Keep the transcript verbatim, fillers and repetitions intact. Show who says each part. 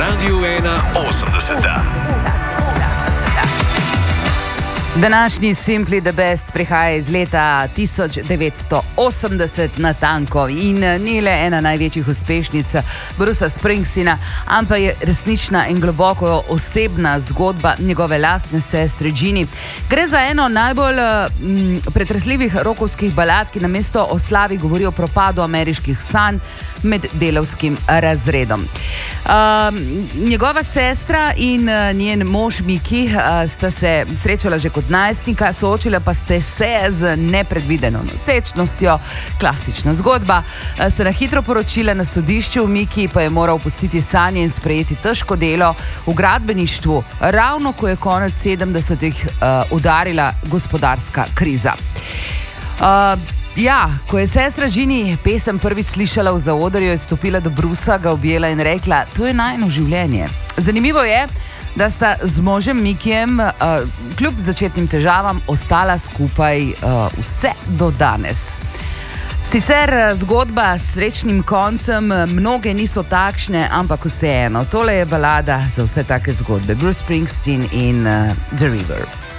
Speaker 1: Radio ena osemdeseta.
Speaker 2: Današnji Simply the Best prihaja iz leta tisoč devetsto osemdeset natanko in ni le ena največjih uspešnic Brucea Springsteena, ampak je resnična in globoko osebna zgodba njegove lastne sestre Ginny. Gre za eno najbolj m, pretresljivih rokovskih balad, ki namesto o slavi govori o propadu ameriških sanj med delavskim razredom. Uh, njegova sestra in uh, njen mož Mickey uh, sta se srečala že kot najstnika, soočila pa ste se z nepredvideno nosečnostjo, klasična zgodba, uh, se na hitro poročila na sodišču, Mickey pa je moral opustiti sanje in sprejeti težko delo v gradbeništvu, ravno ko je konec sedemdesetih uh, udarila gospodarska kriza. Uh, Ja, ko je sestra Ginny pesem prvič slišala v zaodrju, je stopila do Brucea, ga objela in rekla, to je najino življenje. Zanimivo je, da sta z možem Mickeyjem uh, kljub začetnim težavam ostala skupaj uh, vse do danes. Sicer zgodba s srečnim koncem, mnoge niso takšne, ampak vseeno, tole je balada za vse take zgodbe. Bruce Springsteen in uh, The River.